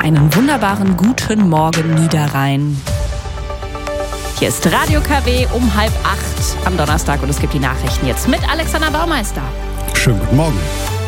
Einen wunderbaren guten Morgen Niederrhein. Hier ist Radio KW um 7:30 am Donnerstag und es gibt die Nachrichten jetzt mit Alexander Baumeister. Schönen guten Morgen.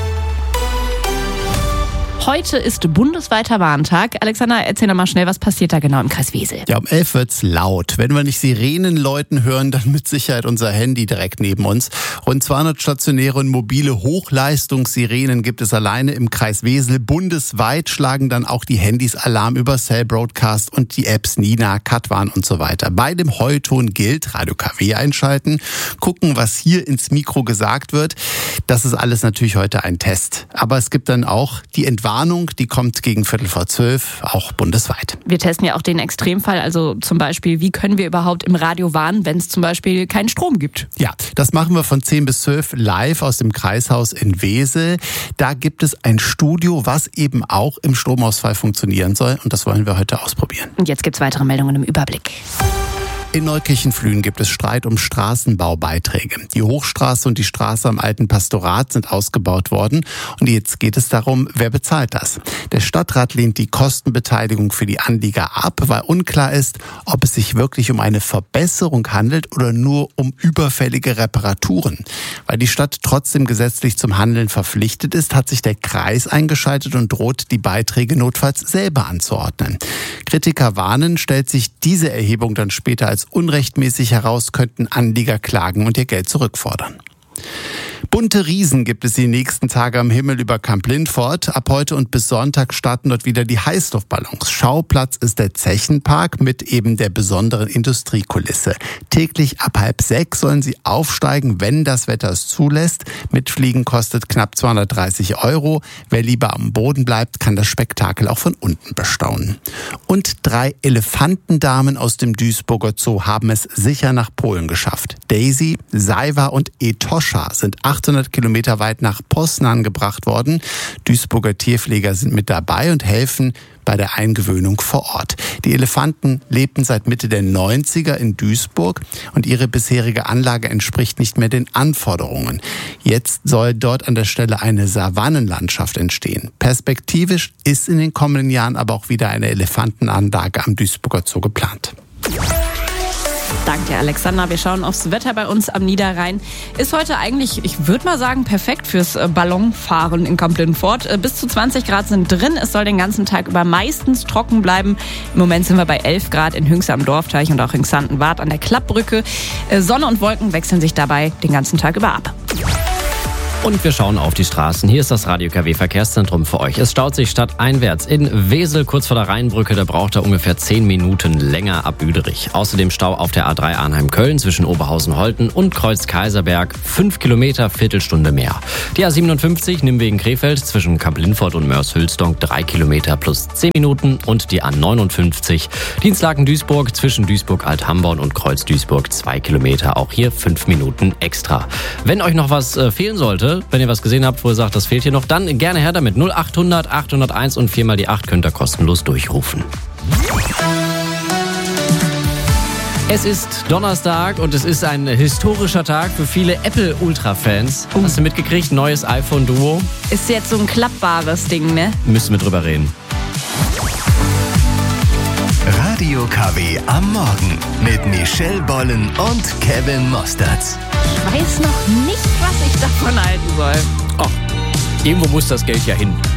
Heute ist bundesweiter Warntag. Alexander, erzähl noch mal schnell, was passiert da genau im Kreis Wesel? Ja, um 11 wird's laut. Wenn wir nicht Sirenen läuten hören, dann mit Sicherheit unser Handy direkt neben uns. Rund 200 stationäre und mobile Hochleistungssirenen gibt es alleine im Kreis Wesel. Bundesweit schlagen dann auch die Handys Alarm über Cell Broadcast und die Apps Nina, Katwan und so weiter. Bei dem Heuton gilt, Radio KW einschalten, gucken, was hier ins Mikro gesagt wird. Das ist alles natürlich heute ein Test. Aber es gibt dann auch die Entwarnung, die kommt gegen 11:45, auch bundesweit. Wir testen ja auch den Extremfall, also zum Beispiel, wie können wir überhaupt im Radio warnen, wenn es zum Beispiel keinen Strom gibt? Ja, das machen wir von 10 bis 12 live aus dem Kreishaus in Wesel. Da gibt es ein Studio, was eben auch im Stromausfall funktionieren soll und das wollen wir heute ausprobieren. Und jetzt gibt es weitere Meldungen im Überblick. In Neukirchen-Flühen gibt es Streit um Straßenbaubeiträge. Die Hochstraße und die Straße am Alten Pastorat sind ausgebaut worden. Und jetzt geht es darum, wer bezahlt das? Der Stadtrat lehnt die Kostenbeteiligung für die Anlieger ab, weil unklar ist, ob es sich wirklich um eine Verbesserung handelt oder nur um überfällige Reparaturen. Weil die Stadt trotzdem gesetzlich zum Handeln verpflichtet ist, hat sich der Kreis eingeschaltet und droht, die Beiträge notfalls selber anzuordnen. Kritiker warnen, stellt sich diese Erhebung dann später als unrechtmäßig heraus, könnten Anlieger klagen und ihr Geld zurückfordern. Bunte Riesen gibt es die nächsten Tage am Himmel über Camp Lindfort. Ab heute und bis Sonntag starten dort wieder die Heißluftballons. Schauplatz ist der Zechenpark mit eben der besonderen Industriekulisse. Täglich ab 5:30 sollen sie aufsteigen, wenn das Wetter es zulässt. Mitfliegen kostet knapp 230 €. Wer lieber am Boden bleibt, kann das Spektakel auch von unten bestaunen. Und 3 Elefantendamen aus dem Duisburger Zoo haben es sicher nach Polen geschafft. Daisy, Saiwa und Etosha sind 800 Kilometer weit nach Poznan gebracht worden. Duisburger Tierpfleger sind mit dabei und helfen bei der Eingewöhnung vor Ort. Die Elefanten lebten seit Mitte der 90er in Duisburg und ihre bisherige Anlage entspricht nicht mehr den Anforderungen. Jetzt soll dort an der Stelle eine Savannenlandschaft entstehen. Perspektivisch ist in den kommenden Jahren aber auch wieder eine Elefantenanlage am Duisburger Zoo geplant. Danke, Alexander. Wir schauen aufs Wetter bei uns am Niederrhein. Ist heute eigentlich, ich würde mal sagen, perfekt fürs Ballonfahren in Camp Lindfort. Bis zu 20 Grad sind drin. Es soll den ganzen Tag über meistens trocken bleiben. Im Moment sind wir bei 11 Grad in Hünxe am Dorfteich und auch in Xantenwart an der Klappbrücke. Sonne und Wolken wechseln sich dabei den ganzen Tag über ab. Und wir schauen auf die Straßen. Hier ist das Radio KW Verkehrszentrum für euch. Es staut sich stadteinwärts in Wesel kurz vor der Rheinbrücke. Da braucht er ungefähr 10 Minuten länger ab Büderich. Außerdem Stau auf der A3 Arnheim-Köln zwischen Oberhausen-Holten und Kreuz-Kaiserberg. 5 Kilometer, Viertelstunde mehr. Die A57 Nimwegen-Krefeld zwischen Camp Lindfort und Mörs-Hülsdonk 3 Kilometer plus 10 Minuten. Und die A59 Dienstlaken-Duisburg zwischen Duisburg-Althamborn und Kreuz-Duisburg 2 Kilometer. Auch hier 5 Minuten extra. Wenn euch noch was fehlen sollte, wenn ihr was gesehen habt, wo ihr sagt, das fehlt hier noch, dann gerne her damit. 0800 801 und 4 mal die 8 könnt ihr kostenlos durchrufen. Es ist Donnerstag und es ist ein historischer Tag für viele Apple-Ultra-Fans. Hast du mitgekriegt? Neues iPhone-Duo. Ist jetzt so ein klappbares Ding, ne? Müssen wir drüber reden. Radio KW am Morgen mit Michelle Bollen und Kevin Mosterz. Ich weiß noch nicht, was ich davon halten soll. Ach, irgendwo muss das Geld ja hin.